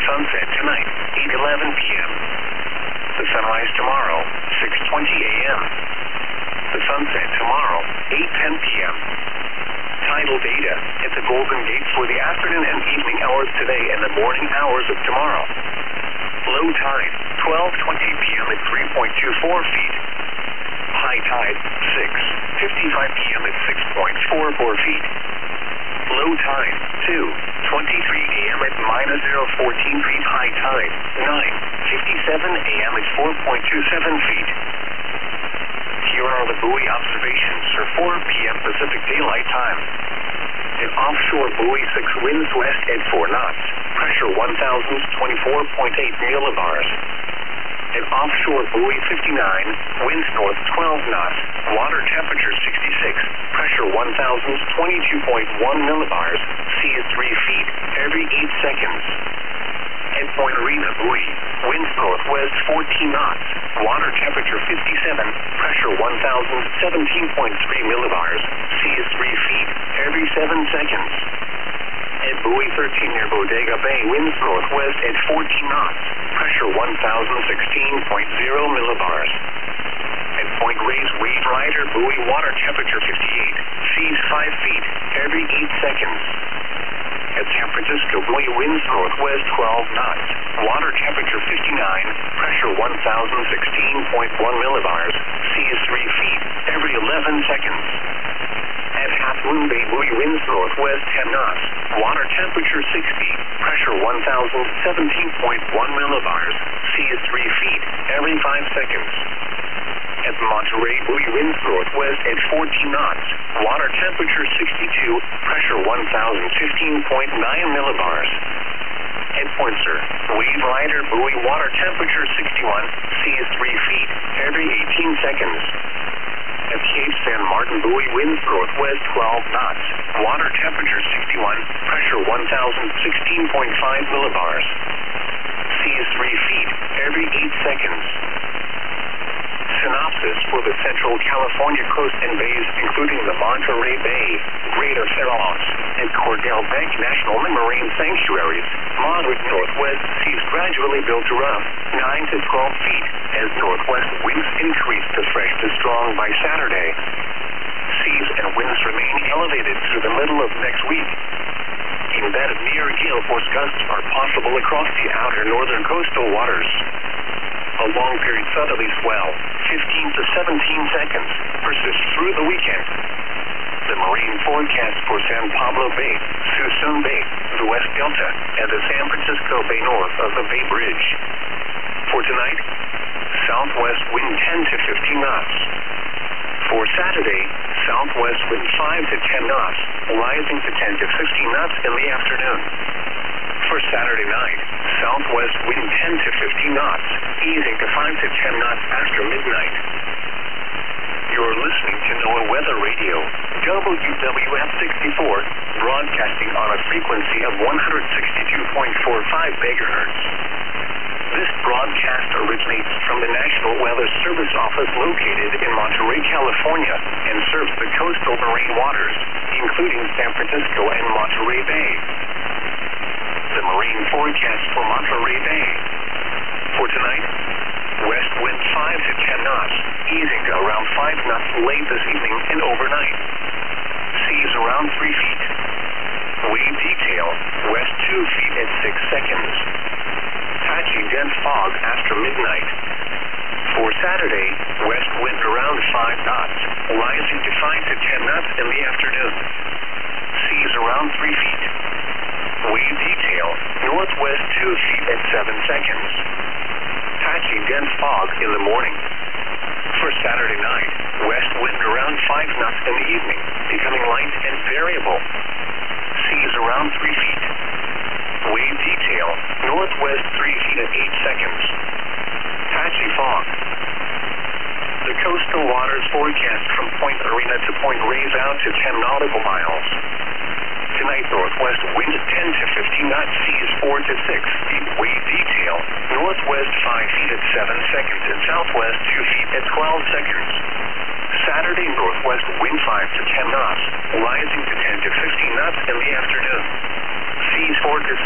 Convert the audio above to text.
sunset tonight, 8:11 p.m. The sunrise tomorrow, 6:20 a.m. The sunset tomorrow, 8:10 p.m. Tidal data at the Golden Gate for the afternoon and evening hours today and the morning hours of tomorrow. Low tide, 12:20 p.m. at 3.24 feet. High tide, 6:55 p.m. at 6.44 feet. Low tide, 2:23 a.m. at -0.14 feet. High tide, 9:57 a.m. at 4.27 feet. Here are the buoy observations for 4 p.m. Pacific Daylight Time. An offshore buoy 6 winds west at 4 knots, pressure 1,024.8 millibars. An offshore buoy 59, winds north 12 knots, water temperature 66, pressure 1,022.1 millibars, sea is 3 feet every 8 seconds. At Point Arena buoy, winds northwest 14 knots, water temperature 57, pressure 1,017.3 millibars, sea is 3 feet every 7 seconds. At buoy 13 near Bodega Bay, winds northwest at 14 knots, pressure 1,016.0 millibars. At Point Reyes Wave Rider buoy, water temperature 58, seas 5 feet every 8 seconds. At San Francisco buoy, winds northwest 12 knots, water temperature 59, pressure 1,016.1 millibars, sea is 3 feet every 11 seconds. At Half Moon Bay buoy, winds northwest 10 knots, water temperature 60, pressure 1,017.1 millibars, sea is 3 feet every 5 seconds. At Monterey buoy, winds northwest at 14 knots, water temperature 62, pressure 1,015.9 millibars. At Point Sur, Wave Rider buoy, water temperature 61, sea is 3 feet every 18 seconds. At Cape San Martin buoy, winds northwest 12 knots, water temperature 61, pressure 1,016.5 millibars. Sea is 3 feet every 8 seconds. Synopsis for the Central California coast and bays, including the Monterey Bay, Greater Farallones, and Cordell Bank National Marine Sanctuaries. Moderate northwest seas gradually build to rough, 9 to 12 feet, as northwest winds increase to fresh to strong by Saturday. Seas and winds remain elevated through the middle of next week. Embedded near gale force gusts are possible across the outer northern coastal waters. A long-period southerly swell, 15 to 17 seconds, persists through the weekend. The marine forecast for San Pablo Bay, Suisun Bay, the West Delta, and the San Francisco Bay north of the Bay Bridge. For tonight, southwest wind 10 to 15 knots. For Saturday, southwest wind 5 to 10 knots, rising to 10 to 15 knots in the afternoon. For Saturday night, southwest wind 10 to 15 knots, easing to 5 to 10 knots after midnight. You're listening to NOAA Weather Radio, WWF-64, broadcasting on a frequency of 162.45 megahertz. This broadcast originates from the National Weather Service Office located in Monterey, California, and serves the coastal marine waters, including San Francisco and Monterey Bay. The marine forecast for Monterey Bay. For tonight, west wind 5 to 10 knots, easing to around 5 knots late this evening and overnight. Seas around 3 feet. Wave detail, west 2 feet at 6 seconds. Patchy dense fog after midnight. For Saturday, west wind around 5 knots, rising to 5 to 10 knots in the afternoon. Seas around 3 feet. Wave detail, northwest 2 feet at 7 seconds. Patchy dense fog in the morning. For Saturday night, west wind around 5 knots in the evening, becoming light and variable. Seas around 3 feet. Wave detail, northwest 3 feet at 8 seconds. Patchy fog. The coastal waters forecast from Point Arena to Point Reyes out to 10 nautical miles. Tonight, northwest wind 10 to 15 knots, seas 4 to 6 feet. Wave detail, northwest 5 feet at 7 seconds and southwest 2 feet at 12 seconds. Saturday, northwest wind 5 to 10 knots, rising to 10 to 15 knots in the afternoon. Seas 4 to